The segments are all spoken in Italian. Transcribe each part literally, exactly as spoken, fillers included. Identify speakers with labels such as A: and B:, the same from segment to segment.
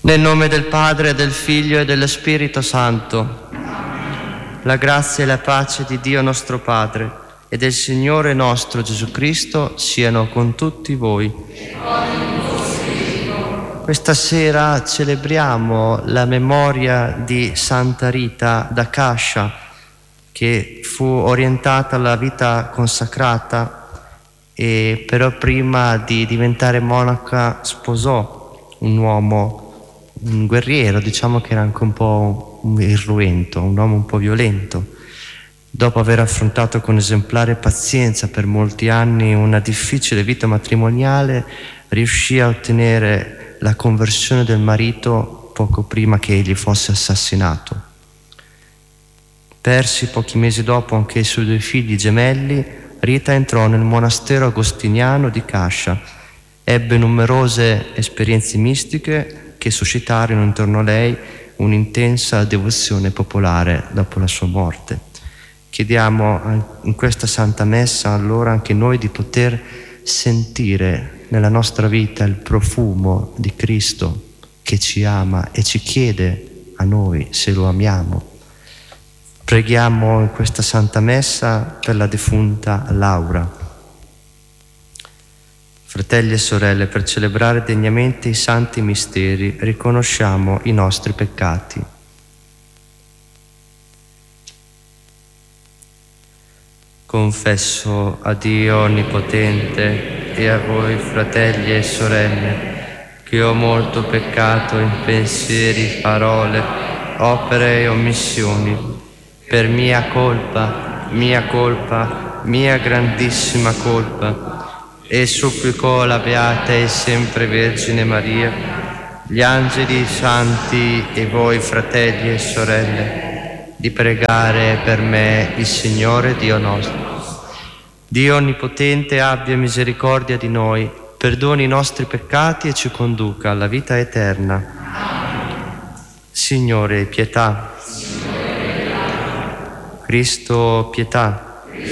A: Nel nome del Padre, del Figlio e dello Spirito Santo. Amen. La grazia e la pace di Dio nostro Padre e del Signore nostro Gesù Cristo siano con tutti voi. E con il tuo spirito. Questa sera celebriamo la memoria di Santa Rita da Cascia, che fu orientata alla vita consacrata e però prima di diventare monaca sposò un uomo, un guerriero, diciamo che era anche un po' irruento, un uomo un po' violento. Dopo aver affrontato con esemplare pazienza per molti anni una difficile vita matrimoniale, riuscì a ottenere la conversione del marito poco prima che egli fosse assassinato. Persi pochi mesi dopo anche i suoi due figli gemelli, Rita entrò nel monastero agostiniano di Cascia. Ebbe numerose esperienze mistiche che suscitarono intorno a lei un'intensa devozione popolare dopo la sua morte. Chiediamo in questa Santa Messa allora anche noi di poter sentire nella nostra vita il profumo di Cristo che ci ama e ci chiede a noi se lo amiamo. Preghiamo in questa Santa Messa per la defunta Laura. Fratelli e sorelle, per celebrare degnamente i santi misteri, riconosciamo i nostri peccati. Confesso a Dio Onnipotente e a voi, fratelli e sorelle, che ho molto peccato in pensieri, parole, opere e omissioni, per mia colpa, mia colpa, mia grandissima colpa, e supplico la Beata e sempre Vergine Maria, gli angeli, i santi e voi fratelli e sorelle, di pregare per me il Signore Dio nostro. Dio Onnipotente abbia misericordia di noi, perdoni i nostri peccati e ci conduca alla vita eterna. Signore, pietà. Cristo, pietà.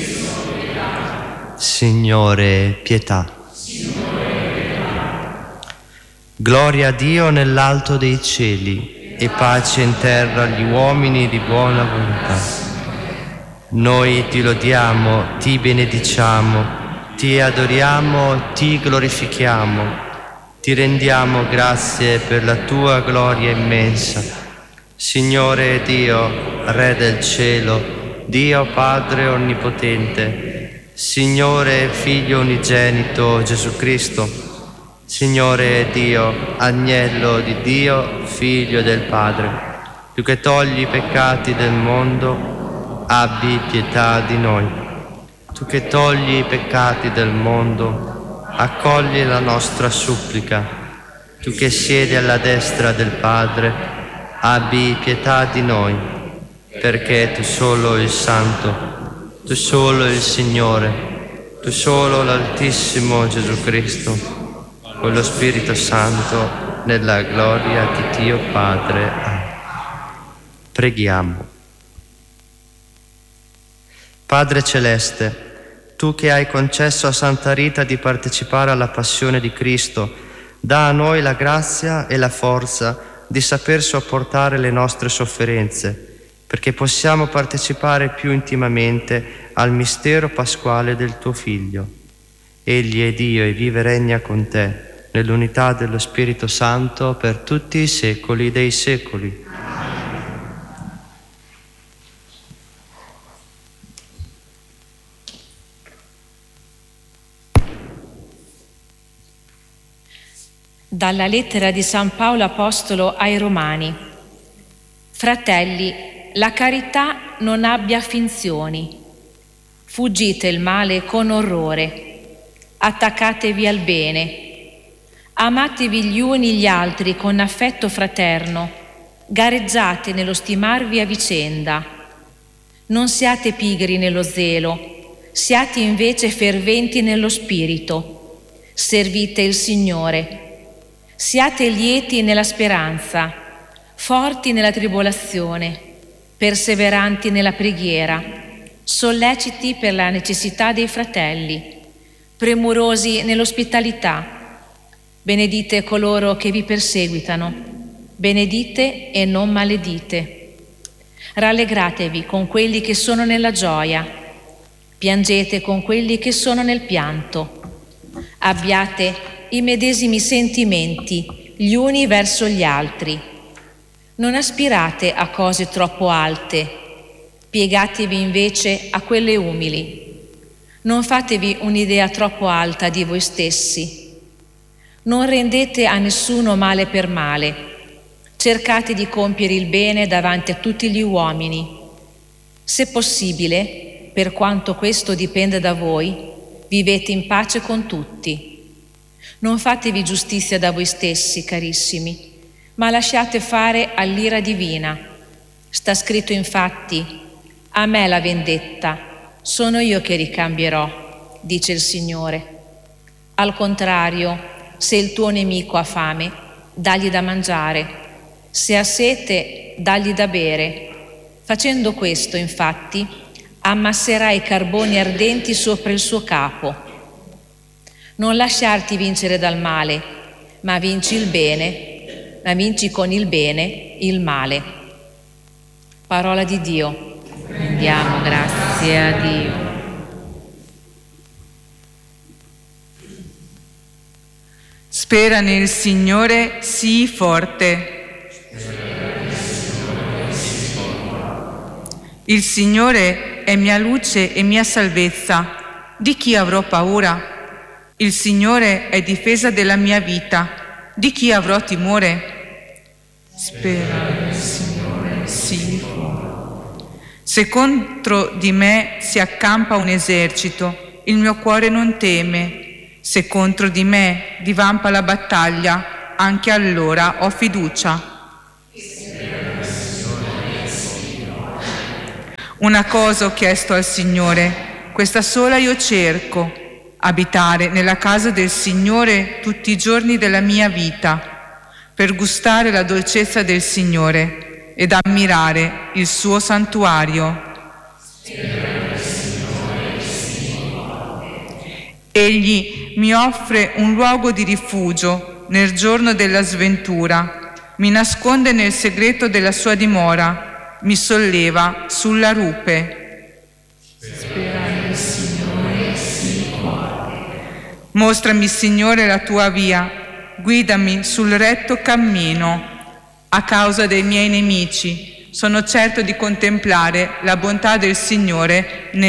A: Signore, pietà. Signore, pietà. Gloria a Dio nell'alto dei cieli e pace in terra agli uomini di buona volontà. Noi ti lodiamo, ti benediciamo, ti adoriamo, ti glorifichiamo, ti rendiamo grazie per la tua gloria immensa. Signore Dio, Re del cielo, Dio Padre Onnipotente, Signore Figlio unigenito Gesù Cristo, Signore Dio, Agnello di Dio, Figlio del Padre, tu che togli i peccati del mondo, abbi pietà di noi. Tu che togli i peccati del mondo, accogli la nostra supplica. Tu che siedi alla destra del Padre, abbi pietà di noi, perché tu solo il Santo, tu solo il Signore, tu solo l'Altissimo Gesù Cristo, con lo Spirito Santo, nella gloria di Dio Padre. Amen. Preghiamo. Padre Celeste, tu che hai concesso a Santa Rita di partecipare alla passione di Cristo, dà a noi la grazia e la forza di saper sopportare le nostre sofferenze, perché possiamo partecipare più intimamente al mistero pasquale del tuo Figlio. Egli è Dio e vive e regna con te, nell'unità dello Spirito Santo, per tutti i secoli dei secoli.
B: Dalla lettera di San Paolo Apostolo ai Romani. Fratelli, la carità non abbia finzioni. Fuggite il male con orrore. Attaccatevi al bene. Amatevi gli uni gli altri con affetto fraterno. Gareggiate nello stimarvi a vicenda. Non siate pigri nello zelo, siate invece ferventi nello spirito. Servite il Signore. Siate lieti nella speranza, forti nella tribolazione, perseveranti nella preghiera, solleciti per la necessità dei fratelli, premurosi nell'ospitalità. Benedite coloro che vi perseguitano, benedite e non maledite. Rallegratevi con quelli che sono nella gioia, piangete con quelli che sono nel pianto. Abbiate i medesimi sentimenti gli uni verso gli altri. Non aspirate a cose troppo alte, piegatevi invece a quelle umili. Non fatevi un'idea troppo alta di voi stessi. Non rendete a nessuno male per male. Cercate di compiere il bene davanti a tutti gli uomini. Se possibile, per quanto questo dipenda da voi, vivete in pace con tutti. Non fatevi giustizia da voi stessi, carissimi, ma lasciate fare all'ira divina. Sta scritto infatti: a me la vendetta, sono io che ricambierò, dice il Signore. Al contrario, se il tuo nemico ha fame, dagli da mangiare. Se ha sete, dagli da bere. Facendo questo, infatti, ammasserai carboni ardenti sopra il suo capo. Non lasciarti vincere dal male, ma vinci il bene, ma vinci con il bene il male. Parola di Dio. Rendiamo grazie a Dio.
C: Spera nel Signore, sii forte. Il Signore è mia luce e mia salvezza. Di chi avrò paura? Il Signore è difesa della mia vita. Di chi avrò timore? Spera nel Signore, sii forte. Se contro di me si accampa un esercito, il mio cuore non teme. Se contro di me divampa la battaglia, anche allora ho fiducia. Una cosa ho chiesto al Signore, questa sola io cerco, abitare nella casa del Signore tutti i giorni della mia vita, per gustare la dolcezza del Signore ed ammirare il suo santuario. Egli mi offre un luogo di rifugio nel giorno della sventura, mi nasconde nel segreto della sua dimora, mi solleva sulla rupe. Spera nel Signore, sii forte. Mostrami, Signore, la tua via, guidami sul retto cammino. A causa dei miei nemici, sono certo di contemplare la bontà del Signore nel